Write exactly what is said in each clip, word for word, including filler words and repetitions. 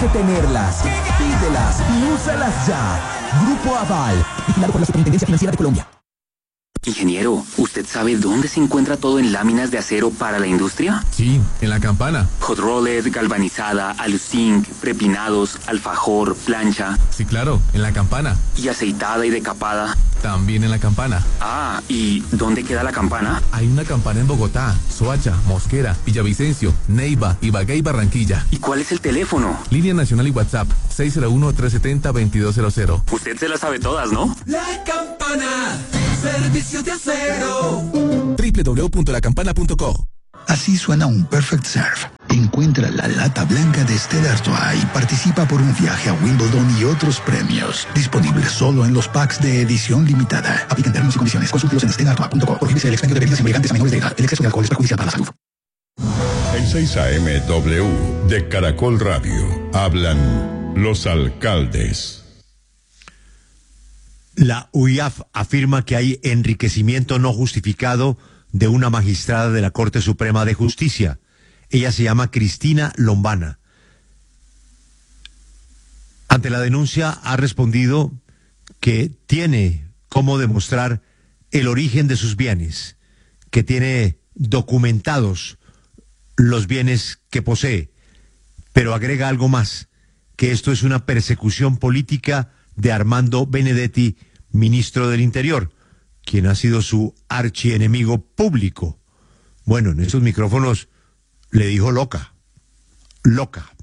que tenerlas. Pídelas y úsalas ya. Grupo Aval, vigilado por la Superintendencia Financiera de Colombia. Ingeniero, ¿usted sabe dónde se encuentra todo en láminas de acero para la industria? Sí, en La Campana. Hot rolled, galvanizada, aluzinc, prepinados, alfajor, plancha. Sí, claro, en La Campana. ¿Y aceitada y decapada? También en La Campana. Ah, ¿y dónde queda la campana? Hay una campana en Bogotá, Soacha, Mosquera, Villavicencio, Neiva, Ibagué y Barranquilla. ¿Y cuál es el teléfono? Línea nacional y WhatsApp, seis cero uno, tres siete cero, dos dos cero cero. Usted se las sabe todas, ¿no? La Campana, servicios de acero. doble u doble u doble u punto la campana punto co. Así suena un Perfect Serve. Encuentra la lata blanca de Stella Artois y participa por un viaje a Wimbledon y otros premios. Disponible solo en los packs de edición limitada. Aplican términos y condiciones. Consúltelos en stella artois punto co. Prohíbese el expendio de bebidas embriagantes a menores de edad. El exceso de alcohol es perjudicial para la salud. En seis A M W de Caracol Radio hablan los alcaldes. La U I A F afirma que hay enriquecimiento no justificado de una magistrada de la Corte Suprema de Justicia. Ella se llama Cristina Lombana. Ante la denuncia ha respondido que tiene cómo demostrar el origen de sus bienes, que tiene documentados los bienes que posee, pero agrega algo más, que esto es una persecución política de Armando Benedetti, ministro del Interior, quien ha sido su archienemigo público. Bueno, en esos micrófonos le dijo loca, loca.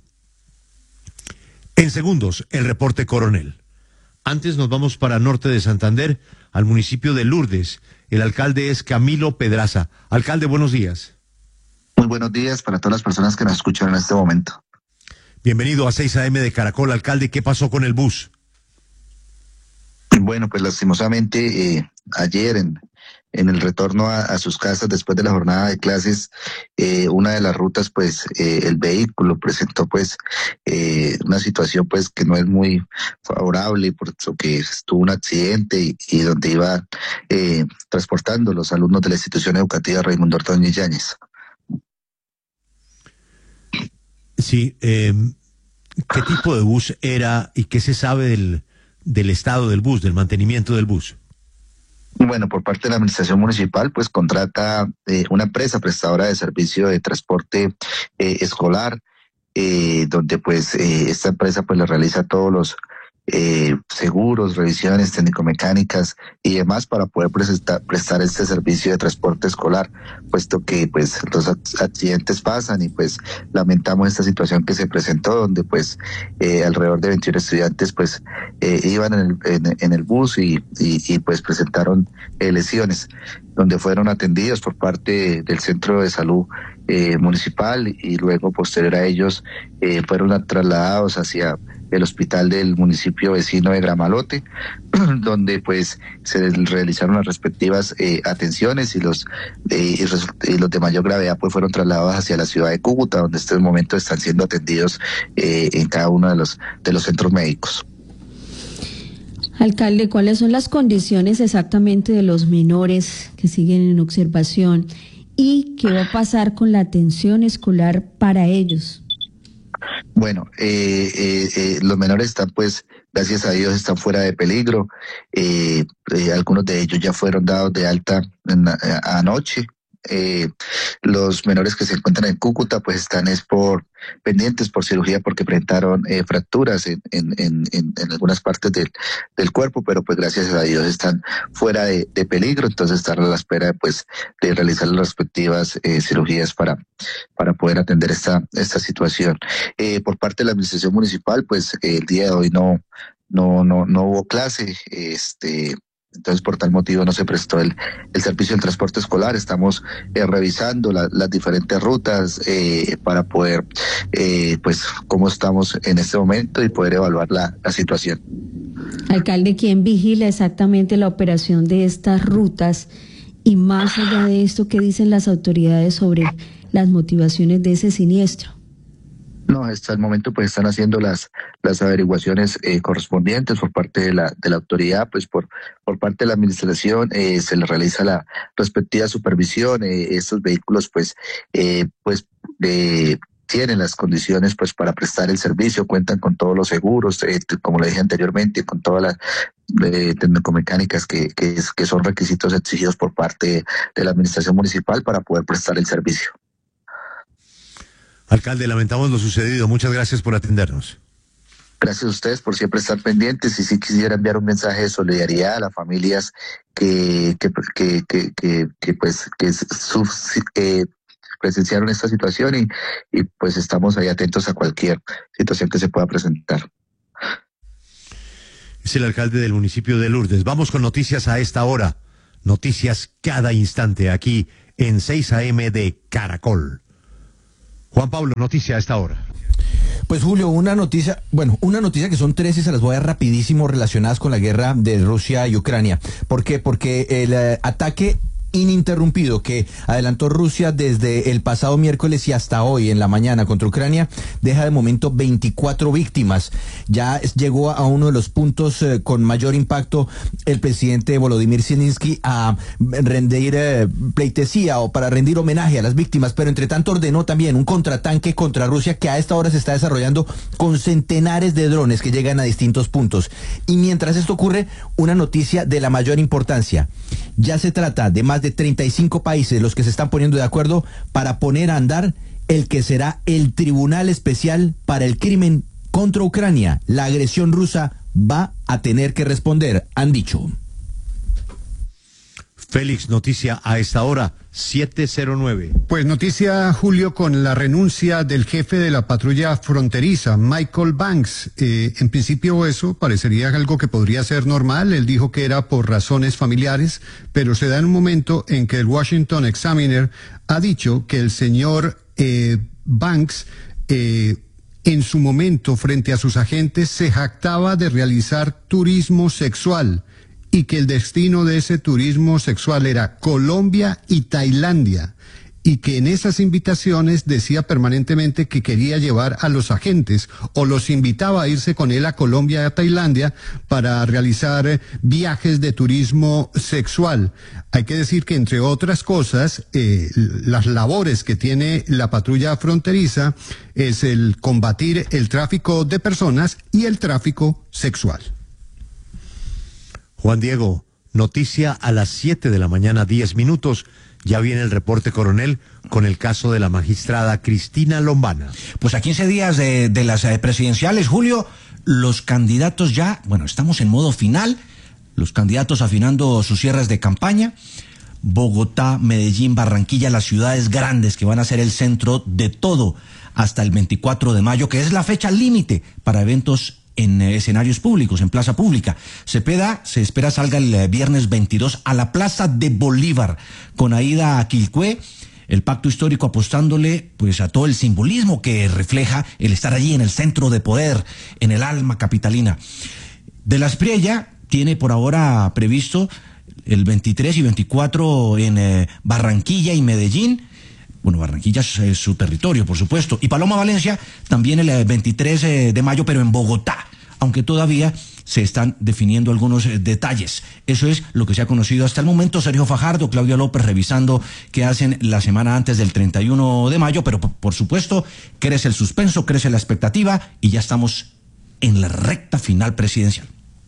En segundos, el reporte coronel. Antes nos vamos para norte de Santander, al municipio de Lourdes. El alcalde es Camilo Pedraza. Alcalde, buenos días. Muy buenos días para todas las personas que nos escuchan en este momento. Bienvenido a seis A M de Caracol. Alcalde, ¿qué pasó con el bus? Bueno, pues lastimosamente eh, ayer en, en el retorno a, a sus casas después de la jornada de clases, eh, una de las rutas, pues eh, el vehículo presentó pues eh, una situación pues que no es muy favorable, por eso que tuvo un accidente y, y donde iba eh, transportando los alumnos de la institución educativa Raimundo Ordóñez Yáñez. Sí, eh, ¿qué tipo de bus era y qué se sabe del, del estado del bus, del mantenimiento del bus? Bueno, por parte de la administración municipal, pues contrata eh, una empresa prestadora de servicio de transporte eh, escolar, eh, donde pues eh, esta empresa pues le realiza todos los eh, seguros, revisiones técnico-mecánicas y demás para poder prestar, prestar este servicio de transporte escolar, puesto que pues los accidentes pasan y pues lamentamos esta situación que se presentó, donde pues eh, alrededor de veintiún estudiantes pues eh, iban en el, en, en el bus y, y, y pues presentaron eh, lesiones, donde fueron atendidos por parte del centro de salud eh, municipal y luego posterior a ellos eh, fueron trasladados hacia el hospital del municipio vecino de Gramalote, donde pues se realizaron las respectivas eh, atenciones y los eh, y, y los de mayor gravedad pues fueron trasladados hacia la ciudad de Cúcuta, donde en este momento están siendo atendidos eh, en cada uno de los de los centros médicos. Alcalde, ¿cuáles son las condiciones exactamente de los menores que siguen en observación y qué va a pasar con la atención escolar para ellos? Bueno, eh, eh, eh, los menores están pues, gracias a Dios, están fuera de peligro. Eh, eh, algunos de ellos ya fueron dados de alta en, a, anoche. Eh, los menores que se encuentran en Cúcuta pues están es por pendientes por cirugía porque presentaron eh, fracturas en, en, en, en algunas partes del, del cuerpo, pero pues gracias a Dios están fuera de, de peligro, entonces están a la espera pues de realizar las respectivas eh, cirugías para, para poder atender esta, esta situación. Eh, por parte de la administración municipal pues eh, el día de hoy no, no, no, no hubo clase, este entonces por tal motivo no se prestó el, el servicio del transporte escolar. Estamos eh, revisando la, las diferentes rutas eh, para poder, eh, pues, cómo estamos en este momento y poder evaluar la, la situación. Alcalde, ¿quién vigila exactamente la operación de estas rutas? Y más allá de esto, ¿qué dicen las autoridades sobre las motivaciones de ese siniestro? No, hasta el momento pues están haciendo las las averiguaciones eh, correspondientes por parte de la de la autoridad, pues por por parte de la administración eh, se le realiza la respectiva supervisión. Eh, estos vehículos pues eh, pues de tienen las condiciones pues para prestar el servicio, cuentan con todos los seguros, eh, como le dije anteriormente, con todas las eh, técnico-mecánicas que, que, es, que son requisitos exigidos por parte de la administración municipal para poder prestar el servicio. Alcalde, lamentamos lo sucedido. Muchas gracias por atendernos. Gracias a ustedes por siempre estar pendientes, y sí quisiera enviar un mensaje de solidaridad a las familias que, que, que, que, que, que pues, que su, eh, presenciaron esta situación, y, y pues estamos ahí atentos a cualquier situación que se pueda presentar. Es el alcalde del municipio de Lourdes. Vamos con noticias a esta hora. Noticias cada instante aquí en seis A M de Caracol. Juan Pablo, noticia a esta hora. Pues Julio, una noticia, bueno, una noticia que son tres y se las voy a dar rapidísimo relacionadas con la guerra de Rusia y Ucrania. ¿Por qué? Porque el eh, ataque ininterrumpido que adelantó Rusia desde el pasado miércoles y hasta hoy en la mañana contra Ucrania deja de momento veinticuatro víctimas. Ya llegó a uno de los puntos eh, con mayor impacto el presidente Volodymyr Zelensky a rendir eh, pleitesía o para rendir homenaje a las víctimas, pero entre tanto ordenó también un contratanque contra Rusia que a esta hora se está desarrollando con centenares de drones que llegan a distintos puntos. Y mientras esto ocurre, una noticia de la mayor importancia. Ya se trata de más de treinta y cinco países los que se están poniendo de acuerdo para poner a andar el que será el Tribunal Especial para el Crimen contra Ucrania. La agresión rusa va a tener que responder, han dicho. Félix, noticia a esta hora, siete cero nueve. Pues noticia, Julio, con la renuncia del jefe de la patrulla fronteriza, Michael Banks. Eh, en principio eso parecería algo que podría ser normal. Él dijo que era por razones familiares, pero se da en un momento en que el Washington Examiner ha dicho que el señor eh, Banks eh, en su momento frente a sus agentes se jactaba de realizar turismo sexual, y que el destino de ese turismo sexual era Colombia y Tailandia, y que en esas invitaciones decía permanentemente que quería llevar a los agentes o los invitaba a irse con él a Colombia y a Tailandia para realizar viajes de turismo sexual. Hay que decir que, entre otras cosas, eh, las labores que tiene la patrulla fronteriza es el combatir el tráfico de personas y el tráfico sexual. Juan Diego, noticia a las siete de la mañana, diez minutos. Ya viene el reporte, coronel, con el caso de la magistrada Cristina Lombana. Pues a quince días de, de las eh, presidenciales, Julio, los candidatos ya, bueno, estamos en modo final, los candidatos afinando sus cierres de campaña. Bogotá, Medellín, Barranquilla, las ciudades grandes que van a ser el centro de todo hasta el veinticuatro de mayo, que es la fecha límite para eventos en escenarios públicos, en plaza pública. Cepeda se espera salga el viernes veintidós a la Plaza de Bolívar, con Aida a Quilpué, el pacto histórico apostándole pues a todo el simbolismo que refleja el estar allí en el centro de poder, en el alma capitalina. De la Espriella tiene por ahora previsto el veintitrés y veinticuatro en eh, Barranquilla y Medellín. Bueno, Barranquilla es eh, su territorio, por supuesto. Y Paloma Valencia también el eh, veintitrés eh, de mayo, pero en Bogotá, aunque todavía se están definiendo algunos eh, detalles. Eso es lo que se ha conocido hasta el momento. Sergio Fajardo, Claudia López revisando qué hacen la semana antes del treinta y uno de mayo, pero por, por supuesto crece el suspenso, crece la expectativa y ya estamos en la recta final presidencial.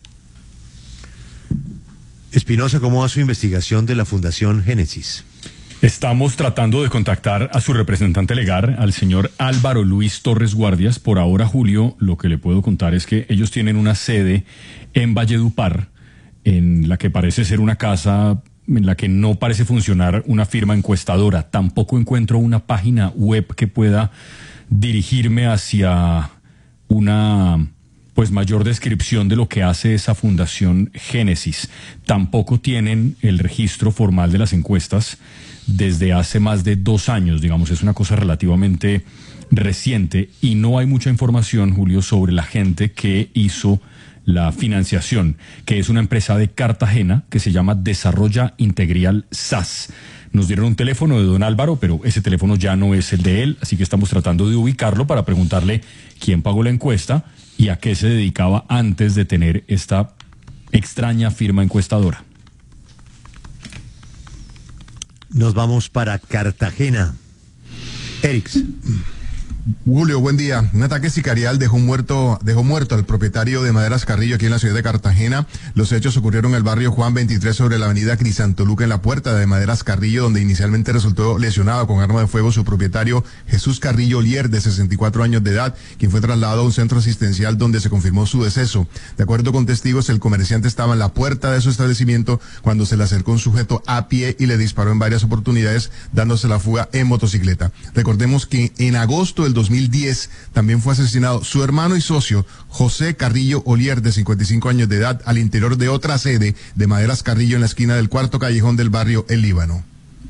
Espinosa, ¿cómo va su investigación de la Fundación Génesis? Estamos tratando de contactar a su representante legal, al señor Álvaro Luis Torres Guardias. Por ahora, Julio, lo que le puedo contar es que ellos tienen una sede en Valledupar, en la que parece ser una casa en la que no parece funcionar una firma encuestadora. Tampoco encuentro una página web que pueda dirigirme hacia una pues mayor descripción de lo que hace esa Fundación Génesis. Tampoco tienen el registro formal de las encuestas desde hace más de dos años, digamos, es una cosa relativamente reciente y no hay mucha información, Julio, sobre la gente que hizo la financiación, que es una empresa de Cartagena que se llama Desarrolla Integral S A S. Nos dieron un teléfono de don Álvaro, pero ese teléfono ya no es el de él, así que estamos tratando de ubicarlo para preguntarle quién pagó la encuesta y a qué se dedicaba antes de tener esta extraña firma encuestadora. Nos vamos para Cartagena. Erix. Julio, buen día. Un ataque sicarial dejó muerto, dejó muerto al propietario de Maderas Carrillo aquí en la ciudad de Cartagena. Los hechos ocurrieron en el barrio Juan veintitrés sobre la avenida Crisantoluca en la puerta de Maderas Carrillo, donde inicialmente resultó lesionado con arma de fuego su propietario Jesús Carrillo Olier, de sesenta y cuatro años de edad, quien fue trasladado a un centro asistencial donde se confirmó su deceso. De acuerdo con testigos, el comerciante estaba en la puerta de su establecimiento cuando se le acercó un sujeto a pie y le disparó en varias oportunidades, dándose la fuga en motocicleta. Recordemos que en agosto del dos mil diez también fue asesinado su hermano y socio José Carrillo Olier, de cincuenta y cinco años de edad, al interior de otra sede de Maderas Carrillo en la esquina del cuarto callejón del barrio El Líbano.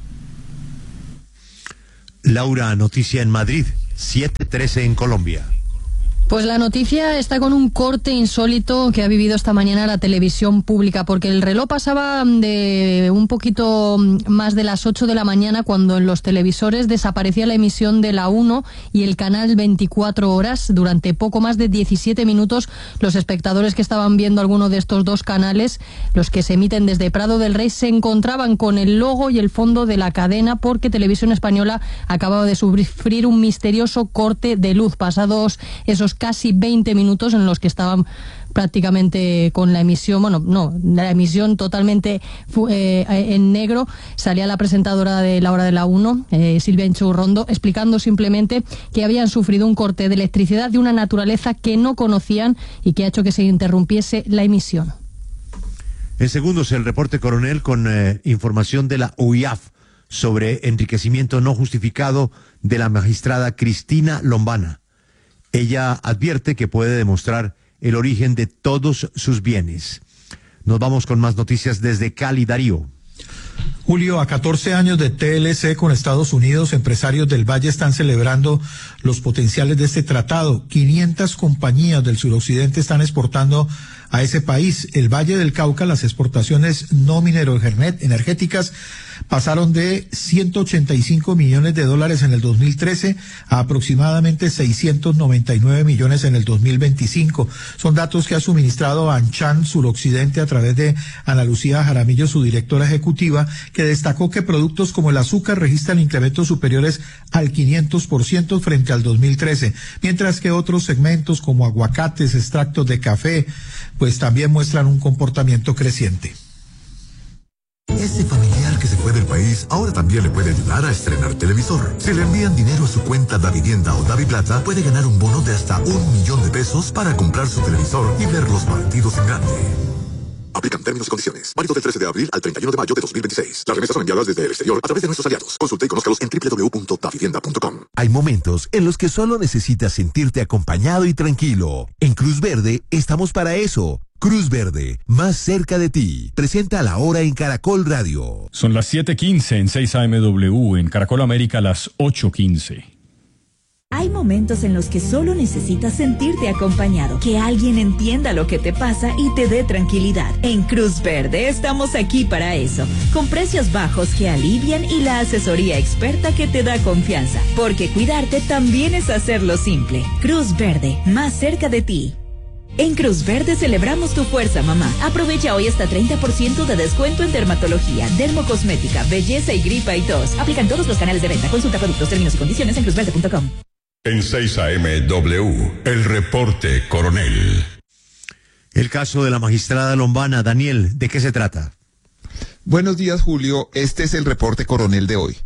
Laura, noticia en Madrid, siete trece en Colombia. Pues la noticia está con un corte insólito que ha vivido esta mañana la televisión pública, porque el reloj pasaba de un poquito más de las ocho de la mañana cuando en los televisores desaparecía la emisión de la uno y el canal veinticuatro horas. Durante poco más de diecisiete minutos, los espectadores que estaban viendo alguno de estos dos canales, los que se emiten desde Prado del Rey, se encontraban con el logo y el fondo de la cadena, porque Televisión Española acababa de sufrir un misterioso corte de luz. Pasados esos casi veinte minutos en los que estaban prácticamente con la emisión, bueno, no, la emisión totalmente eh, en negro, salía la presentadora de la hora de la uno, eh, Silvia Inchurrondo, explicando simplemente que habían sufrido un corte de electricidad de una naturaleza que no conocían y que ha hecho que se interrumpiese la emisión. En segundos, el reporte coronel con eh, información de la U I A F sobre enriquecimiento no justificado de la magistrada Cristina Lombana. Ella advierte que puede demostrar el origen de todos sus bienes. Nos vamos con más noticias desde Cali, Darío. Julio, a catorce años de T L C con Estados Unidos, empresarios del Valle están celebrando los potenciales de este tratado. quinientas compañías del suroccidente están exportando a ese país. El Valle del Cauca, las exportaciones no mineroenergéticas pasaron de ciento ochenta y cinco millones de dólares en el dos mil trece a aproximadamente seiscientos noventa y nueve millones en el dos mil veinticinco. Son datos que ha suministrado Anchan Suroccidente a través de Ana Lucía Jaramillo, su directora ejecutiva, que destacó que productos como el azúcar registran incrementos superiores al quinientos por ciento frente al dos mil trece, mientras que otros segmentos como aguacates, extractos de café, pues también muestran un comportamiento creciente. Ese familiar que se fue del país ahora también le puede ayudar a estrenar televisor. Si le envían dinero a su cuenta Davivienda o Daviplata, puede ganar un bono de hasta un millón de pesos para comprar su televisor y ver los partidos en grande. Aplican términos y condiciones. Válido del trece de abril al treinta y uno de mayo de dos mil veintiséis. Las remesas son enviadas desde el exterior a través de nuestros aliados. Consulta y conózcalos en doble u doble u doble u punto davivienda punto com. Hay momentos en los que solo necesitas sentirte acompañado y tranquilo. En Cruz Verde estamos para eso. Cruz Verde, más cerca de ti. Presenta a la hora en Caracol Radio. Son las siete quince en seis A M W, en Caracol América las ocho quince. Hay momentos en los que solo necesitas sentirte acompañado, que alguien entienda lo que te pasa y te dé tranquilidad. En Cruz Verde estamos aquí para eso, con precios bajos que alivian y la asesoría experta que te da confianza, porque cuidarte también es hacerlo simple. Cruz Verde, más cerca de ti. En Cruz Verde celebramos tu fuerza, mamá. Aprovecha hoy hasta treinta por ciento de descuento en dermatología, dermocosmética, belleza y gripa y tos. Aplican todos los canales de venta. Consulta productos, términos y condiciones en cruz verde punto com. En seis A M W, el reporte coronel. El caso de la magistrada Lombana. Daniel, ¿de qué se trata? Buenos días, Julio. Este es el reporte coronel de hoy.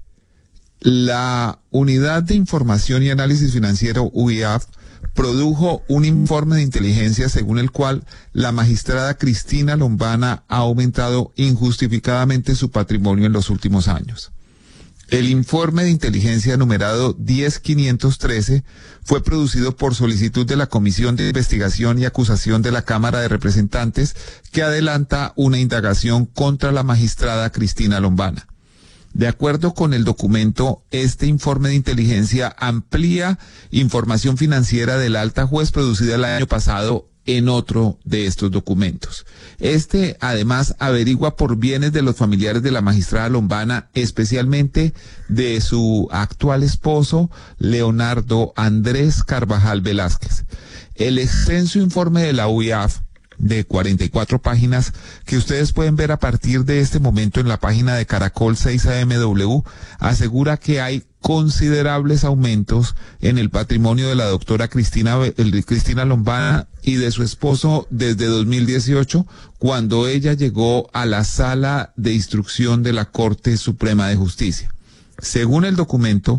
La Unidad de Información y Análisis Financiero, U I A F, produjo un informe de inteligencia según el cual la magistrada Cristina Lombana ha aumentado injustificadamente su patrimonio en los últimos años. El informe de inteligencia numerado diez mil quinientos trece fue producido por solicitud de la Comisión de Investigación y Acusación de la Cámara de Representantes, que adelanta una indagación contra la magistrada Cristina Lombana. De acuerdo con el documento, este informe de inteligencia amplía información financiera del alta juez producida el año pasado en otro de estos documentos. Este, además, averigua por bienes de los familiares de la magistrada Lombana, especialmente de su actual esposo, Leonardo Andrés Carvajal Velázquez. El extenso informe de la U I A F de cuarenta y cuatro páginas que ustedes pueden ver a partir de este momento en la página de Caracol seis A M W, asegura que hay considerables aumentos en el patrimonio de la doctora Cristina, el, Cristina Lombana y de su esposo desde dos mil dieciocho, cuando ella llegó a la sala de instrucción de la Corte Suprema de Justicia. Según el documento,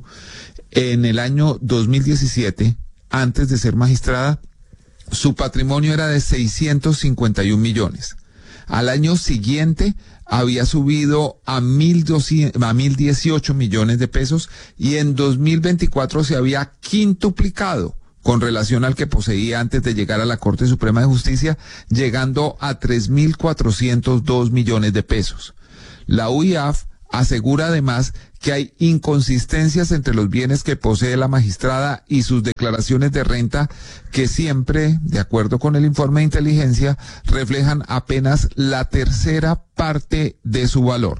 en el año dos mil diecisiete, antes de ser magistrada, su patrimonio era de seiscientos cincuenta y un millones. Al año siguiente había subido a mil dieciocho millones de pesos y en dos mil veinticuatro se había quintuplicado con relación al que poseía antes de llegar a la Corte Suprema de Justicia, llegando a tres mil cuatrocientos dos millones de pesos. La U I A F asegura además que hay inconsistencias entre los bienes que posee la magistrada y sus declaraciones de renta, que siempre, de acuerdo con el informe de inteligencia, reflejan apenas la tercera parte de su valor.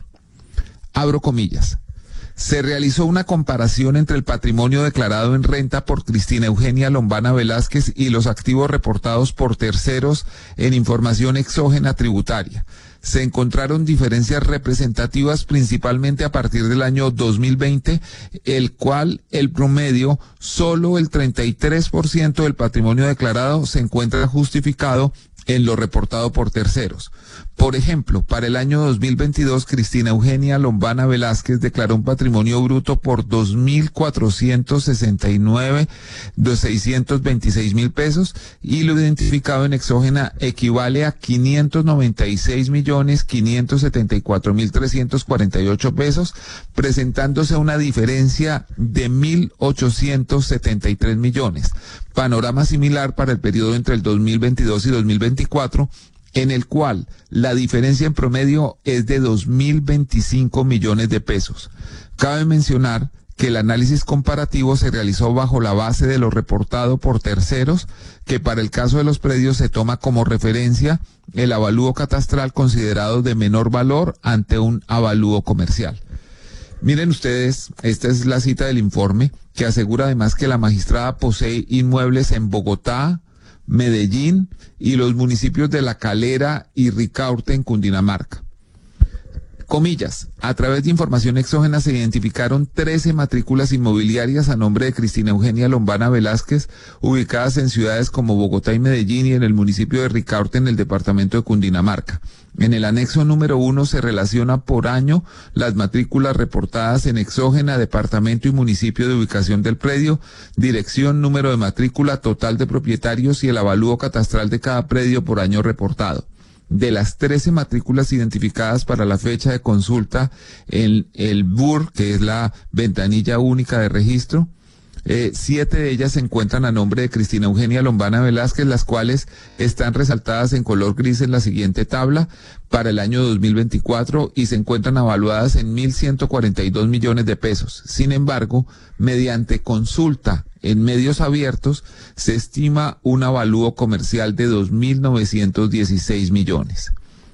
Abro comillas. Se realizó una comparación entre el patrimonio declarado en renta por Cristina Eugenia Lombana Velázquez y los activos reportados por terceros en información exógena tributaria. Se encontraron diferencias representativas principalmente a partir del año dos mil veinte, el cual el promedio, solo el treinta y tres por ciento del patrimonio declarado se encuentra justificado en lo reportado por terceros. Por ejemplo, para el año dos mil veintidós, Cristina Eugenia Lombana Velázquez declaró un patrimonio bruto por dos mil cuatrocientos sesenta y nueve de seiscientos veintiséis mil pesos y lo identificado en exógena equivale a quinientos noventa y seis millones quinientos setenta y cuatro mil trescientos cuarenta y ocho pesos, presentándose una diferencia de mil ochocientos setenta y tres millones. Panorama similar para el periodo entre el dos mil veintidós y dos mil veinticuatro, en el cual la diferencia en promedio es de dos mil veinticinco millones de pesos. Cabe mencionar que el análisis comparativo se realizó bajo la base de lo reportado por terceros, que para el caso de los predios se toma como referencia el avalúo catastral considerado de menor valor ante un avalúo comercial. Miren ustedes, esta es la cita del informe, que asegura además que la magistrada posee inmuebles en Bogotá, Medellín y los municipios de La Calera y Ricaurte en Cundinamarca. Comillas, a través de información exógena se identificaron trece matrículas inmobiliarias a nombre de Cristina Eugenia Lombana Velázquez, ubicadas en ciudades como Bogotá y Medellín y en el municipio de Ricaurte en el departamento de Cundinamarca. En el anexo número uno se relaciona por año las matrículas reportadas en exógena, departamento y municipio de ubicación del predio, dirección, número de matrícula, total de propietarios y el avalúo catastral de cada predio por año reportado. De las trece matrículas identificadas para la fecha de consulta en el B U R, que es la ventanilla única de registro, eh, siete de ellas se encuentran a nombre de Cristina Eugenia Lombana Velázquez, las cuales están resaltadas en color gris en la siguiente tabla para el año dos mil veinticuatro y se encuentran avaluadas en mil ciento cuarenta y dos millones de pesos. Sin embargo, mediante consulta en medios abiertos, se estima un avalúo comercial de dos mil novecientos dieciséis millones.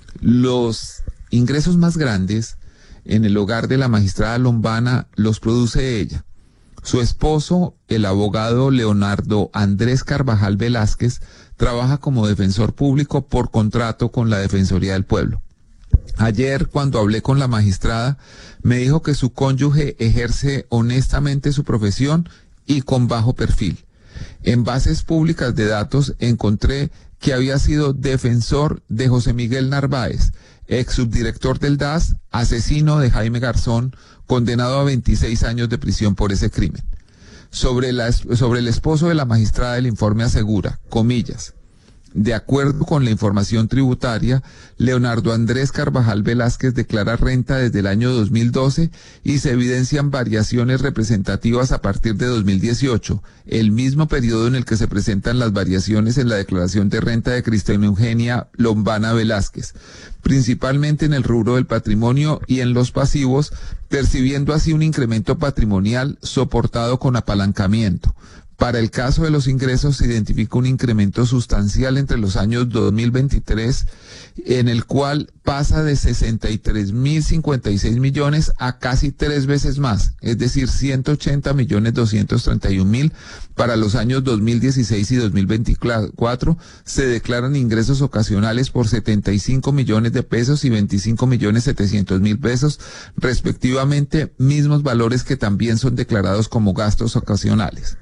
Los ingresos más grandes en el hogar de la magistrada Lombana los produce ella. Su esposo, el abogado Leonardo Andrés Carvajal Velázquez, trabaja como defensor público por contrato con la Defensoría del Pueblo. Ayer, cuando hablé con la magistrada, me dijo que su cónyuge ejerce honestamente su profesión y con bajo perfil. En bases públicas de datos encontré que había sido defensor de José Miguel Narváez, ex subdirector del D A S, asesino de Jaime Garzón, condenado a veintiséis años de prisión por ese crimen. Sobre, la, sobre el esposo de la magistrada, el informe asegura, comillas, de acuerdo con la información tributaria, Leonardo Andrés Carvajal Velázquez declara renta desde el año dos mil doce y se evidencian variaciones representativas a partir de dos mil dieciocho, el mismo periodo en el que se presentan las variaciones en la declaración de renta de Cristina Eugenia Lombana Velázquez, principalmente en el rubro del patrimonio y en los pasivos, percibiendo así un incremento patrimonial soportado con apalancamiento. Para el caso de los ingresos se identifica un incremento sustancial entre los años dos mil veintitrés, en el cual pasa de sesenta y tres mil cincuenta y seis millones a casi tres veces más, es decir, ciento ochenta millones doscientos treinta y un mil. Para los años dos mil dieciséis y dos mil veinticuatro se declaran ingresos ocasionales por setenta y cinco millones de pesos y veinticinco millones setecientos mil pesos, respectivamente, mismos valores que también son declarados como gastos ocasionales.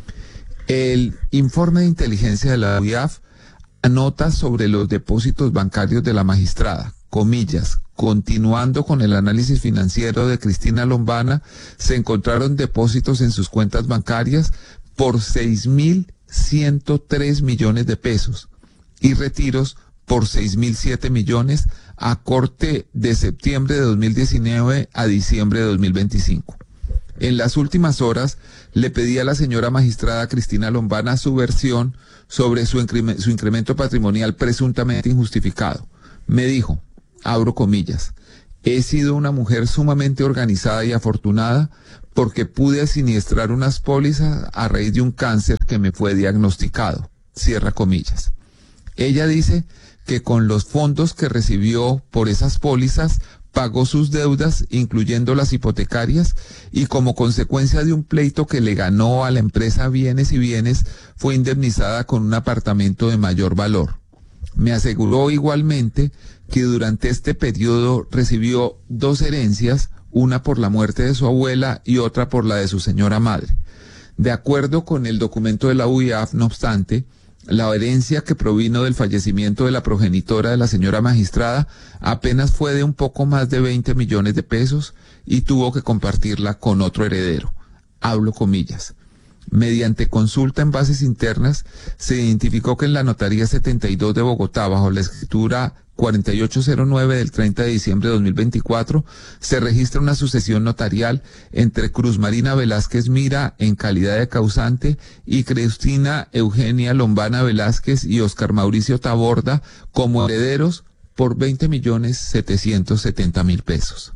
El informe de inteligencia de la U I A F anota sobre los depósitos bancarios de la magistrada, comillas, continuando con el análisis financiero de Cristina Lombana, se encontraron depósitos en sus cuentas bancarias por seis mil ciento tres millones de pesos y retiros por seis mil siete millones a corte de septiembre de dos mil diecinueve a diciembre de dos mil veinticinco. En las últimas horas le pedí a la señora magistrada Cristina Lombana su versión sobre su, incremento, su incremento patrimonial presuntamente injustificado. Me dijo, abro comillas, he sido una mujer sumamente organizada y afortunada porque pude siniestrar unas pólizas a raíz de un cáncer que me fue diagnosticado. Cierra comillas. Ella dice que con los fondos que recibió por esas pólizas pagó sus deudas, incluyendo las hipotecarias, y como consecuencia de un pleito que le ganó a la empresa Bienes y Bienes, fue indemnizada con un apartamento de mayor valor. Me aseguró igualmente que durante este periodo recibió dos herencias, una por la muerte de su abuela y otra por la de su señora madre. De acuerdo con el documento de la U I A F, no obstante, la herencia que provino del fallecimiento de la progenitora de la señora magistrada apenas fue de un poco más de veinte millones de pesos y tuvo que compartirla con otro heredero. Hablo comillas. Mediante consulta en bases internas, se identificó que en la Notaría setenta y dos de Bogotá, bajo la escritura cuarenta y ocho cero nueve del treinta de diciembre de dos mil veinticuatro, se registra una sucesión notarial entre Cruz Marina Velázquez Mira en calidad de causante y Cristina Eugenia Lombana Velázquez y Oscar Mauricio Taborda como herederos por veinte millones setecientos setenta mil pesos.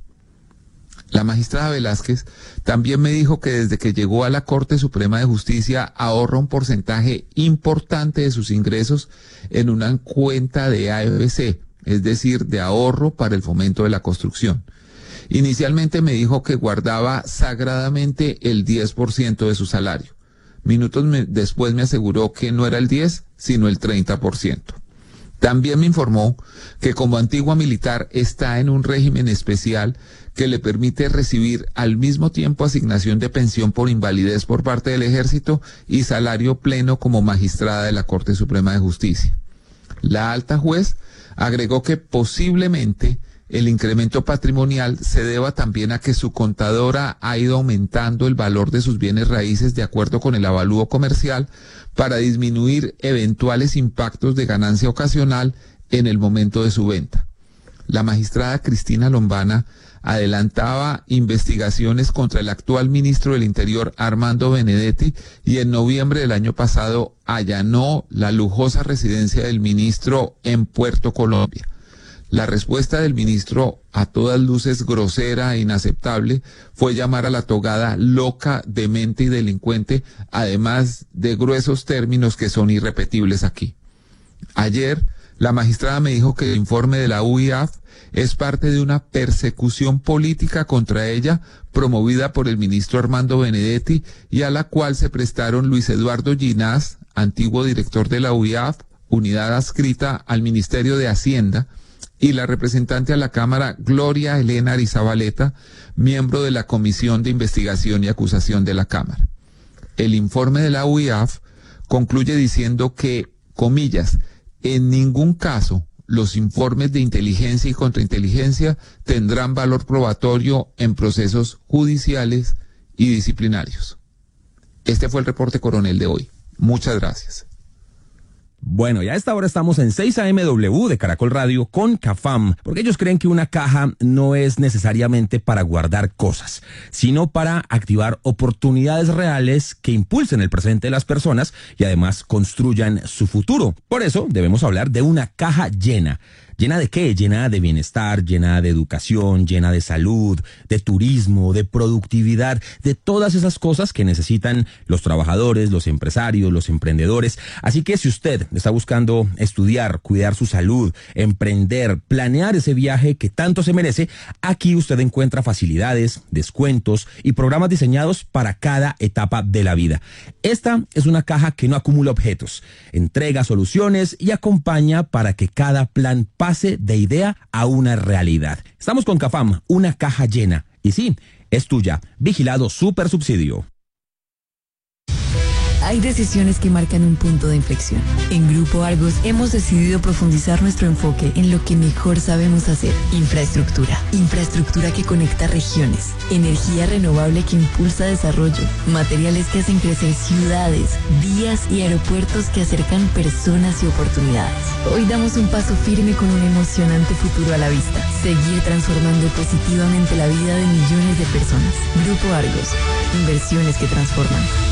La magistrada Velázquez también me dijo que desde que llegó a la Corte Suprema de Justicia ahorra un porcentaje importante de sus ingresos en una cuenta de A F C, es decir, de ahorro para el fomento de la construcción. Inicialmente me dijo que guardaba sagradamente el diez por ciento de su salario. Minutos me, después me aseguró que no era el diez, sino el treinta por ciento. También me informó que como antigua militar está en un régimen especial que le permite recibir al mismo tiempo asignación de pensión por invalidez por parte del Ejército y salario pleno como magistrada de la Corte Suprema de Justicia. La alta juez agregó que posiblemente el incremento patrimonial se deba también a que su contadora ha ido aumentando el valor de sus bienes raíces de acuerdo con el avalúo comercial para disminuir eventuales impactos de ganancia ocasional en el momento de su venta. La magistrada Cristina Lombana adelantaba investigaciones contra el actual ministro del Interior, Armando Benedetti, y en noviembre del año pasado allanó la lujosa residencia del ministro en Puerto Colombia. La respuesta del ministro, a todas luces grosera e inaceptable, fue llamar a la togada loca, demente y delincuente, además de gruesos términos que son irrepetibles aquí. Ayer, la magistrada me dijo que el informe de la U I A F es parte de una persecución política contra ella promovida por el ministro Armando Benedetti y a la cual se prestaron Luis Eduardo Ginás, antiguo director de la U I A F, unidad adscrita al Ministerio de Hacienda, y la representante a la Cámara Gloria Elena Arizabaleta, miembro de la Comisión de Investigación y Acusación de la Cámara. El informe de la U I A F concluye diciendo que, comillas, en ningún caso los informes de inteligencia y contrainteligencia tendrán valor probatorio en procesos judiciales y disciplinarios. Este fue el reporte coronel de hoy. Muchas gracias. Bueno, y a esta hora estamos en seis A M W de Caracol Radio con Cafam, porque ellos creen que una caja no es necesariamente para guardar cosas, sino para activar oportunidades reales que impulsen el presente de las personas y además construyan su futuro. Por eso debemos hablar de una caja llena. ¿Llena de qué? Llena de bienestar, llena de educación, llena de salud, de turismo, de productividad, de todas esas cosas que necesitan los trabajadores, los empresarios, los emprendedores. Así que si usted está buscando estudiar, cuidar su salud, emprender, planear ese viaje que tanto se merece, aquí usted encuentra facilidades, descuentos y programas diseñados para cada etapa de la vida. Esta es una caja que no acumula objetos, entrega soluciones y acompaña para que cada plan pase de idea a una realidad. Estamos con Cafam, una caja llena. Y sí, es tuya. Vigilado Super Subsidio. Hay decisiones que marcan un punto de inflexión. En Grupo Argos hemos decidido profundizar nuestro enfoque en lo que mejor sabemos hacer: infraestructura. Infraestructura que conecta regiones, energía renovable que impulsa desarrollo, materiales que hacen crecer ciudades, vías y aeropuertos que acercan personas y oportunidades. Hoy damos un paso firme con un emocionante futuro a la vista: seguir transformando positivamente la vida de millones de personas. Grupo Argos, inversiones que transforman.